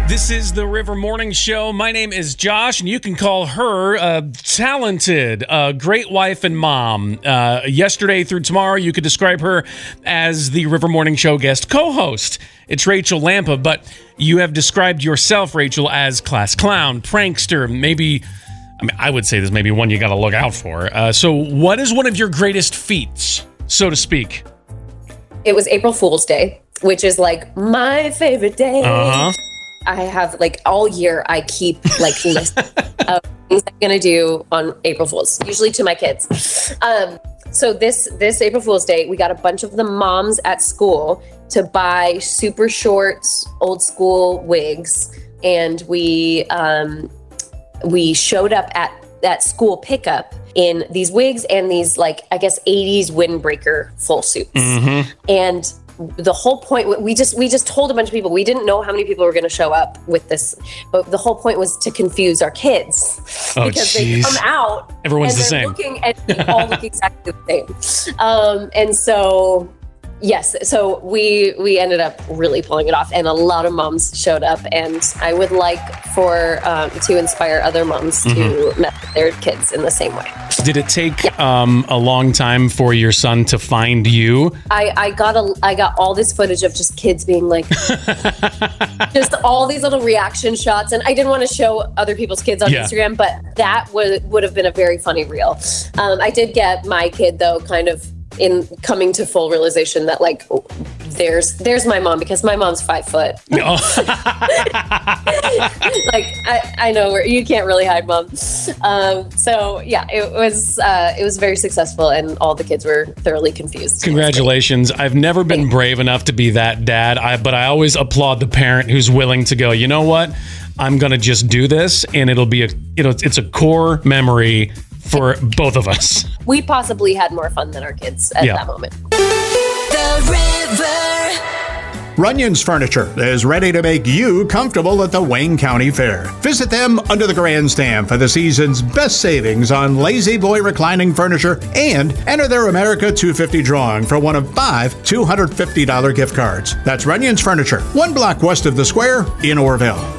This is the River Morning Show. My name is Josh, and you can call her talented, great wife and mom. Yesterday through tomorrow, you could describe her as the River Morning Show guest co-host. It's Rachel Lampa, but you have described yourself, Rachel, as class clown, prankster, maybe... I would say there's maybe one you got to look out for. So what is one of your greatest feats, so to speak? It was April Fool's Day, which is like my favorite day. Uh-huh. I have like all year I keep like lists of things I'm going to do on April Fool's, usually to my kids. So this April Fool's Day, we got a bunch of the moms at school to buy super short old school wigs. And we showed up at that school pickup in these wigs and these, like, I guess 80s windbreaker full suits. Mm-hmm. And the whole point, we just told a bunch of people, we didn't know how many people were going to show up with this, but the whole point was to confuse our kids because they come out. Everyone's and the same. Looking, and they all look exactly the same. And so... Yes, so we ended up really pulling it off, and a lot of moms showed up, and I would like for to inspire other moms to met their kids in the same way. Did it take a long time for your son to find you? I got all this footage of just kids being like, just all these little reaction shots, and I didn't want to show other people's kids on Instagram, but that would have been a very funny reel. I did get my kid though, kind of in coming to full realization that like there's my mom, because my mom's 5 foot. Like I know where you can't really hide, mom. So yeah, it was very successful, and all the kids were thoroughly confused. Congratulations. I've never been brave enough to be that dad, but I always applaud the parent who's willing to go, you know what? I'm going to just do this, and it'll be it's a core memory for both of us. We possibly had more fun than our kids at that moment. The River. Runyon's Furniture is ready to make you comfortable at the Wayne County Fair. Visit them under the grandstand for the season's best savings on Lazy Boy reclining furniture, and enter their America 250 drawing for one of 5 $250 gift cards. That's Runyon's Furniture, 1 block west of the square in Orville.